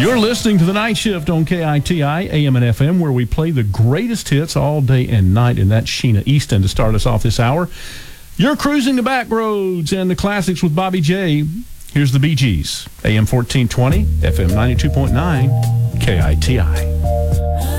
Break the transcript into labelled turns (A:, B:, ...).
A: You're listening to The Night Shift on KITI, AM and FM, where we play the greatest hits all day and night, and that's Sheena Easton to start us off this hour. You're cruising the back roads and the classics with Bobby J. Here's the Bee Gees, AM 1420, FM 92.9, KITI.